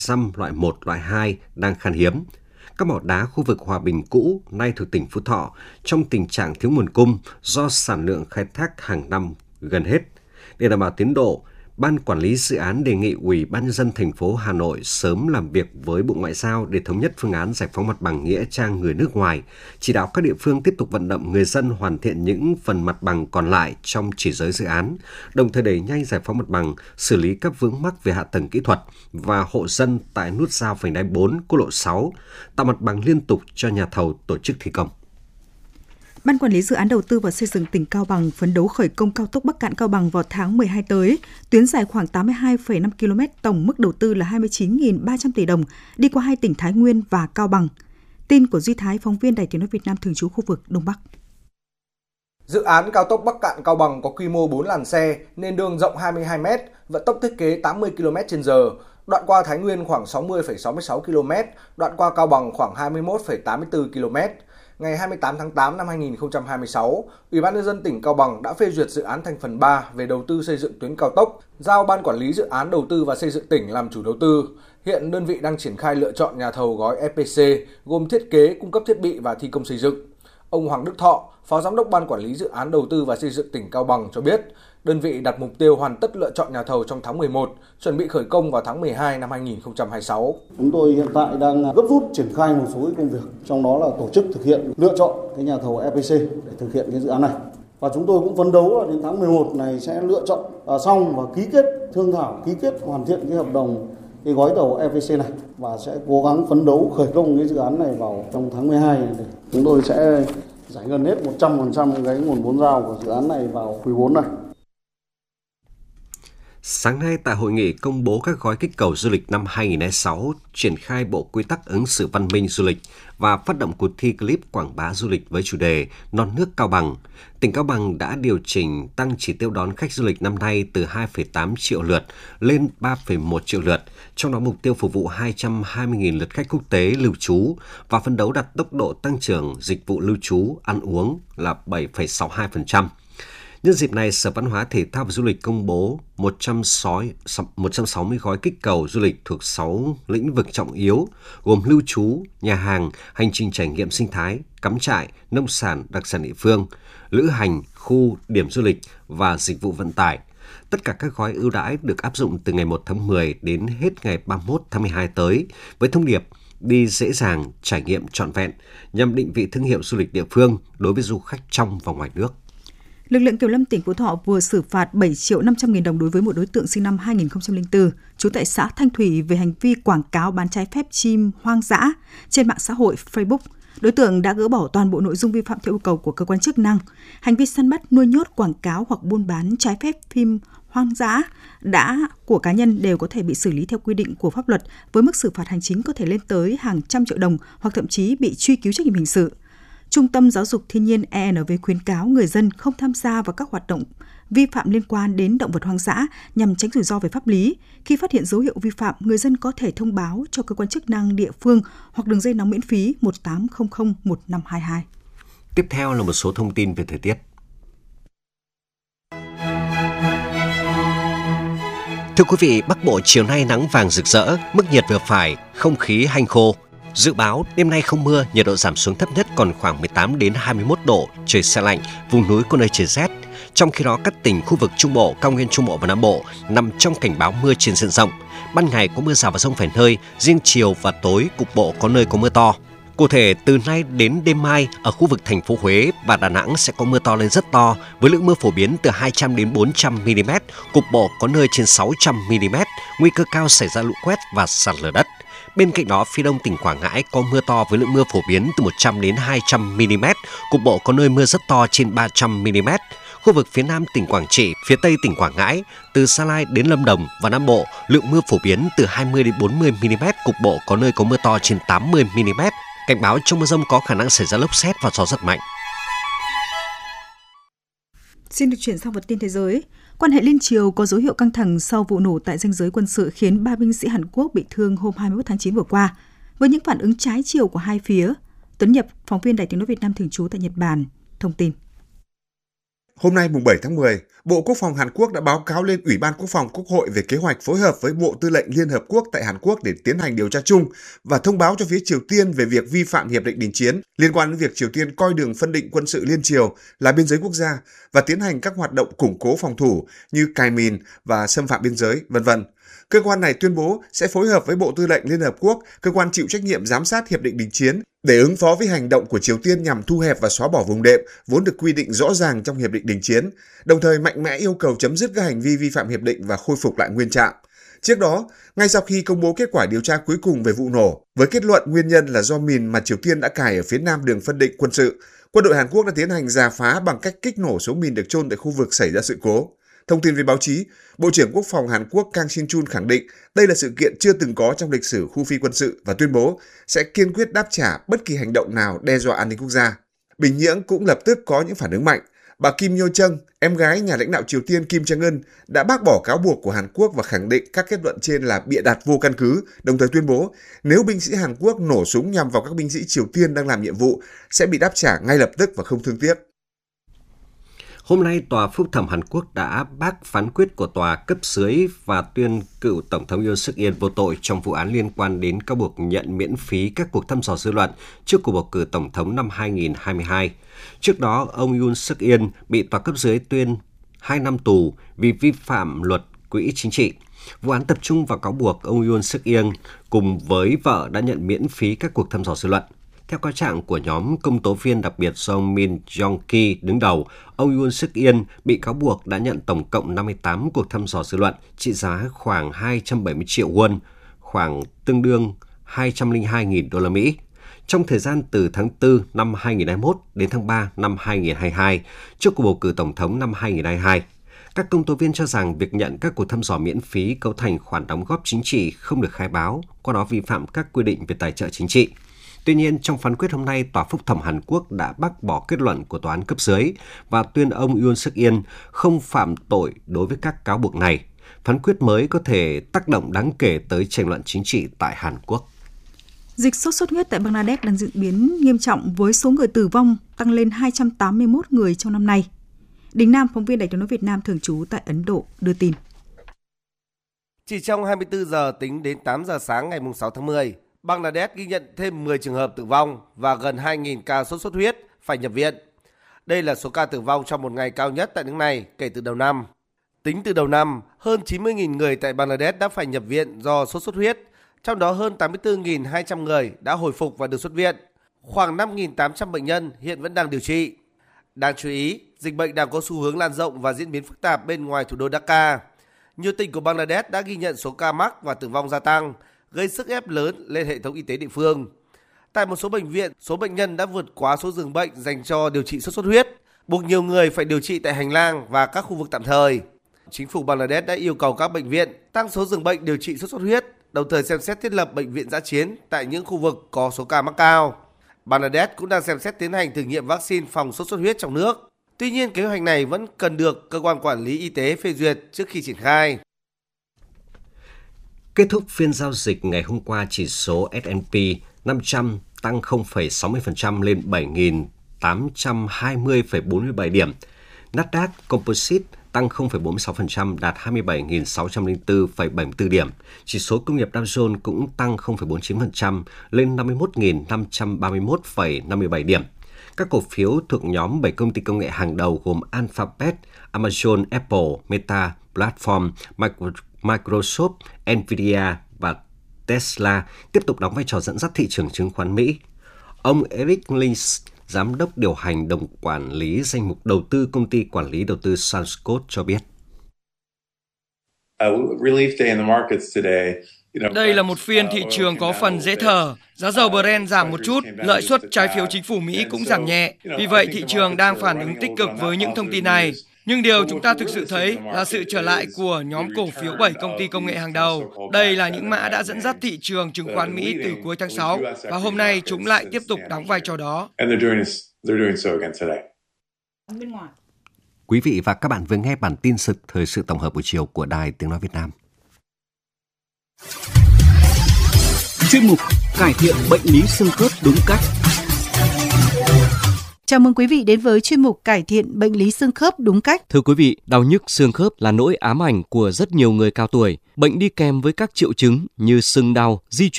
răm loại 1, loại 2 đang khan hiếm. Các mỏ đá khu vực Hòa Bình cũ, nay thuộc tỉnh Phú Thọ, trong tình trạng thiếu nguồn cung do sản lượng khai thác hàng năm gần hết. Để đảm bảo tiến độ, Ban Quản lý Dự án đề nghị Ủy ban nhân dân thành phố Hà Nội sớm làm việc với Bộ Ngoại giao để thống nhất phương án giải phóng mặt bằng nghĩa trang người nước ngoài, chỉ đạo các địa phương tiếp tục vận động người dân hoàn thiện những phần mặt bằng còn lại trong chỉ giới dự án, đồng thời đẩy nhanh giải phóng mặt bằng, xử lý các vướng mắc về hạ tầng kỹ thuật và hộ dân tại nút giao vành đai 4 quốc lộ 6, tạo mặt bằng liên tục cho nhà thầu tổ chức thi công. Ban Quản lý Dự án Đầu tư và Xây dựng tỉnh Cao Bằng phấn đấu khởi công cao tốc Bắc Cạn - Cao Bằng vào tháng 12 tới. Tuyến dài khoảng 82,5 km, tổng mức đầu tư là 29.300 tỷ đồng, đi qua hai tỉnh Thái Nguyên và Cao Bằng. Tin của Duy Thái, phóng viên Đài Tiếng nói Việt Nam thường trú khu vực Đông Bắc. Dự án cao tốc Bắc Cạn - Cao Bằng có quy mô 4 làn xe, nền đường rộng 22 m, vận tốc thiết kế 80 km/h, đoạn qua Thái Nguyên khoảng 60,66 km, đoạn qua Cao Bằng khoảng 21,84 km. Ngày 28 tháng 8 năm 2026, Ủy ban nhân dân tỉnh Cao Bằng đã phê duyệt dự án thành phần 3 về đầu tư xây dựng tuyến cao tốc, giao Ban Quản lý Dự án Đầu tư và Xây dựng tỉnh làm chủ đầu tư. Hiện đơn vị đang triển khai lựa chọn nhà thầu gói EPC, gồm thiết kế, cung cấp thiết bị và thi công xây dựng. Ông Hoàng Đức Thọ, Phó Giám đốc Ban Quản lý Dự án Đầu tư và Xây dựng tỉnh Cao Bằng cho biết, đơn vị đặt mục tiêu hoàn tất lựa chọn nhà thầu trong tháng 11, chuẩn bị khởi công vào tháng 12 năm 2026. Chúng tôi hiện tại đang gấp rút triển khai một số công việc, trong đó là tổ chức thực hiện lựa chọn cái nhà thầu EPC để thực hiện cái dự án này. Và chúng tôi cũng phấn đấu là đến tháng 11 này sẽ lựa chọn xong và ký kết thương thảo, ký kết hoàn thiện cái hợp đồng cái gói thầu EPC này và sẽ cố gắng phấn đấu khởi công cái dự án này vào trong tháng 12 này. Để chúng tôi sẽ giải ngân hết 100% cái nguồn vốn giao của dự án này vào quý 4 này. Sáng nay tại hội nghị công bố các gói kích cầu du lịch năm 2006, triển khai bộ quy tắc ứng xử văn minh du lịch và phát động cuộc thi clip quảng bá du lịch với chủ đề Non nước Cao Bằng, tỉnh Cao Bằng đã điều chỉnh tăng chỉ tiêu đón khách du lịch năm nay từ 2,8 triệu lượt lên 3,1 triệu lượt, trong đó mục tiêu phục vụ 220.000 lượt khách quốc tế lưu trú và phấn đấu đạt tốc độ tăng trưởng dịch vụ lưu trú, ăn uống là 7,62%. Nhân dịp này, Sở Văn hóa Thể thao và Du lịch công bố 160 gói kích cầu du lịch thuộc 6 lĩnh vực trọng yếu, gồm lưu trú, nhà hàng, hành trình trải nghiệm sinh thái, cắm trại, nông sản, đặc sản địa phương, lữ hành, khu, điểm du lịch và dịch vụ vận tải. Tất cả các gói ưu đãi được áp dụng từ ngày 1 tháng 10 đến hết ngày 31 tháng 12 tới, với thông điệp đi dễ dàng, trải nghiệm trọn vẹn, nhằm định vị thương hiệu du lịch địa phương đối với du khách trong và ngoài nước. Lực lượng Kiểm lâm tỉnh Phú Thọ vừa xử phạt 7.500.000 đồng đối với một đối tượng sinh năm 2004, trú tại xã Thanh Thủy về hành vi quảng cáo bán trái phép chim hoang dã trên mạng xã hội Facebook. Đối tượng đã gỡ bỏ toàn bộ nội dung vi phạm theo yêu cầu của cơ quan chức năng. Hành vi săn bắt, nuôi nhốt, quảng cáo hoặc buôn bán trái phép phim hoang dã của cá nhân đều có thể bị xử lý theo quy định của pháp luật, với mức xử phạt hành chính có thể lên tới hàng trăm triệu đồng hoặc thậm chí bị truy cứu trách nhiệm hình sự. Trung tâm Giáo dục Thiên nhiên ENV khuyến cáo người dân không tham gia vào các hoạt động vi phạm liên quan đến động vật hoang dã nhằm tránh rủi ro về pháp lý. Khi phát hiện dấu hiệu vi phạm, người dân có thể thông báo cho cơ quan chức năng địa phương hoặc đường dây nóng miễn phí 1800 1522. Tiếp theo là một số thông tin về thời tiết. Thưa quý vị, Bắc Bộ chiều nay nắng vàng rực rỡ, mức nhiệt vừa phải, không khí hanh khô. Dự báo đêm nay không mưa, nhiệt độ giảm xuống thấp nhất còn khoảng 18 đến 21 độ, trời se lạnh, vùng núi có nơi trời rét. Trong khi đó, các tỉnh khu vực Trung Bộ, Cao nguyên Trung Bộ và Nam Bộ nằm trong cảnh báo mưa trên diện rộng. Ban ngày có mưa rào và dông vài nơi, riêng chiều và tối cục bộ có nơi có mưa to. Cụ thể, từ nay đến đêm mai, ở khu vực thành phố Huế và Đà Nẵng sẽ có mưa to lên rất to, với lượng mưa phổ biến từ 200 đến 400 mm, cục bộ có nơi trên 600 mm, nguy cơ cao xảy ra lũ quét và sạt lở đất. Bên cạnh đó, phía đông tỉnh Quảng Ngãi có mưa to với lượng mưa phổ biến từ 100 đến 200 mm, cục bộ có nơi mưa rất to trên 300 mm. Khu vực phía nam tỉnh Quảng Trị, phía tây tỉnh Quảng Ngãi, từ Sa Lai đến Lâm Đồng và Nam Bộ, lượng mưa phổ biến từ 20 đến 40 mm, cục bộ có nơi có mưa to trên 80 mm. Cảnh báo trong mưa dông có khả năng xảy ra lốc sét và gió giật mạnh. Xin được chuyển sang phần tin thế giới. Quan hệ liên triều có dấu hiệu căng thẳng sau vụ nổ tại ranh giới quân sự khiến 3 binh sĩ Hàn Quốc bị thương hôm 21 tháng 9 vừa qua. Với những phản ứng trái chiều của hai phía, Tuấn Nhập, phóng viên Đài Tiếng nói Việt Nam thường trú tại Nhật Bản, thông tin. Hôm nay mùng 7 tháng 10, Bộ Quốc phòng Hàn Quốc đã báo cáo lên Ủy ban Quốc phòng Quốc hội về kế hoạch phối hợp với Bộ Tư lệnh Liên Hợp Quốc tại Hàn Quốc để tiến hành điều tra chung và thông báo cho phía Triều Tiên về việc vi phạm hiệp định đình chiến liên quan đến việc Triều Tiên coi đường phân định quân sự liên Triều là biên giới quốc gia và tiến hành các hoạt động củng cố phòng thủ như cài mìn và xâm phạm biên giới, v.v. Cơ quan này tuyên bố sẽ phối hợp với Bộ Tư lệnh Liên Hợp Quốc, cơ quan chịu trách nhiệm giám sát hiệp định đình chiến, để ứng phó với hành động của Triều Tiên nhằm thu hẹp và xóa bỏ vùng đệm vốn được quy định rõ ràng trong hiệp định đình chiến, đồng thời mạnh mẽ yêu cầu chấm dứt các hành vi vi phạm hiệp định và khôi phục lại nguyên trạng. Trước đó, ngay sau khi công bố kết quả điều tra cuối cùng về vụ nổ, với kết luận nguyên nhân là do mìn mà Triều Tiên đã cài ở phía nam đường phân định quân sự, quân đội Hàn Quốc đã tiến hành rà phá bằng cách kích nổ số mìn được chôn tại khu vực xảy ra sự cố. Thông tin với báo chí, Bộ trưởng Quốc phòng Hàn Quốc Kang Shin-chul khẳng định đây là sự kiện chưa từng có trong lịch sử khu phi quân sự và tuyên bố sẽ kiên quyết đáp trả bất kỳ hành động nào đe dọa an ninh quốc gia. Bình Nhưỡng cũng lập tức có những phản ứng mạnh. Bà Kim Yo-chung, em gái nhà lãnh đạo Triều Tiên Kim Jong-un, đã bác bỏ cáo buộc của Hàn Quốc và khẳng định các kết luận trên là bịa đặt vô căn cứ, đồng thời tuyên bố nếu binh sĩ Hàn Quốc nổ súng nhằm vào các binh sĩ Triều Tiên đang làm nhiệm vụ sẽ bị đáp trả ngay lập tức và không thương tiếc. Hôm nay, Tòa Phúc thẩm Hàn Quốc đã bác phán quyết của tòa cấp dưới và tuyên cựu Tổng thống Yoon suk yeol vô tội trong vụ án liên quan đến cáo buộc nhận miễn phí các cuộc thăm dò dư luận trước cuộc bầu cử Tổng thống năm 2022. Trước đó, ông Yoon suk yeol bị tòa cấp dưới tuyên 2 năm tù vì vi phạm luật quỹ chính trị. Vụ án tập trung vào cáo buộc ông Yoon suk yeol cùng với vợ đã nhận miễn phí các cuộc thăm dò dư luận. Theo cáo trạng của nhóm công tố viên đặc biệt do Min Jong-ki đứng đầu, ông Yoon suk yeol bị cáo buộc đã nhận tổng cộng 58 cuộc thăm dò dư luận trị giá khoảng 270 triệu won, khoảng tương đương 202.000 đô la Mỹ. Trong thời gian từ tháng 4 năm 2021 đến tháng 3 năm 2022, trước cuộc bầu cử Tổng thống năm 2022. Các công tố viên cho rằng việc nhận các cuộc thăm dò miễn phí cấu thành khoản đóng góp chính trị không được khai báo, qua đó vi phạm các quy định về tài trợ chính trị. Tuy nhiên, trong phán quyết hôm nay, Tòa Phúc thẩm Hàn Quốc đã bác bỏ kết luận của tòa án cấp dưới và tuyên ông Yoon suk yeol không phạm tội đối với các cáo buộc này. Phán quyết mới có thể tác động đáng kể tới tranh luận chính trị tại Hàn Quốc. Dịch sốt xuất huyết tại Bangladesh đang diễn biến nghiêm trọng với số người tử vong tăng lên 281 người trong năm nay. Đình Nam, phóng viên Đài Tiếng nói Việt Nam thường trú tại Ấn Độ đưa tin. Chỉ trong 24 giờ tính đến 8 giờ sáng ngày 6 tháng 10, Bangladesh ghi nhận thêm 10 trường hợp tử vong và gần 2.000 ca sốt xuất huyết phải nhập viện. Đây là số ca tử vong trong một ngày cao nhất tại nước này kể từ đầu năm. Tính từ đầu năm, hơn 90.000 người tại Bangladesh đã phải nhập viện do sốt xuất huyết, trong đó hơn 84.200 người đã hồi phục và được xuất viện. Khoảng 5.800 bệnh nhân hiện vẫn đang điều trị. Đáng chú ý, dịch bệnh đang có xu hướng lan rộng và diễn biến phức tạp bên ngoài thủ đô Dhaka. Nhiều tỉnh của Bangladesh đã ghi nhận số ca mắc và tử vong gia tăng, gây sức ép lớn lên hệ thống y tế địa phương. Tại một số bệnh viện, số bệnh nhân đã vượt quá số giường bệnh dành cho điều trị sốt xuất huyết, buộc nhiều người phải điều trị tại hành lang và các khu vực tạm thời. Chính phủ Bangladesh đã yêu cầu các bệnh viện tăng số giường bệnh điều trị sốt xuất huyết, đồng thời xem xét thiết lập bệnh viện dã chiến tại những khu vực có số ca mắc cao. Bangladesh cũng đang xem xét tiến hành thử nghiệm vaccine phòng sốt xuất huyết trong nước. Tuy nhiên, kế hoạch này vẫn cần được cơ quan quản lý y tế phê duyệt trước khi triển khai. Kết thúc phiên giao dịch ngày hôm qua, chỉ số S&P 500 tăng 0,60% lên 7.820,47 điểm. Nasdaq Composite tăng 0,46% đạt 27.604,74 điểm. Chỉ số công nghiệp Dow Jones cũng tăng 0,49% lên 51.531,57 điểm. Các cổ phiếu thuộc nhóm 7 công ty công nghệ hàng đầu gồm Alphabet, Amazon, Apple, Meta, Platform, Microsoft, Nvidia và Tesla tiếp tục đóng vai trò dẫn dắt thị trường chứng khoán Mỹ. Ông Eric Lynch, giám đốc điều hành đồng quản lý danh mục đầu tư công ty quản lý đầu tư Sunscott cho biết. Đây là một phiên thị trường có phần dễ thở. Giá dầu Brent giảm một chút, lợi suất trái phiếu chính phủ Mỹ cũng giảm nhẹ. Vì vậy, thị trường đang phản ứng tích cực với những thông tin này. Nhưng điều chúng ta thực sự thấy là sự trở lại của nhóm cổ phiếu 7 công ty công nghệ hàng đầu. Đây là những mã đã dẫn dắt thị trường chứng khoán Mỹ từ cuối tháng 6 và hôm nay chúng lại tiếp tục đóng vai trò đó. Quý vị và các bạn vừa nghe bản tin thời sự tổng hợp buổi chiều của Đài Tiếng nói Việt Nam. Chuyên mục cải thiện bệnh lý xương khớp đúng cách. Chào mừng quý vị đến với chuyên mục cải thiện bệnh lý xương khớp đúng cách. Thưa quý vị, đau nhức xương khớp là nỗi ám ảnh của rất nhiều người cao tuổi. Bệnh đi kèm với các triệu chứng như sưng đau, di chuyển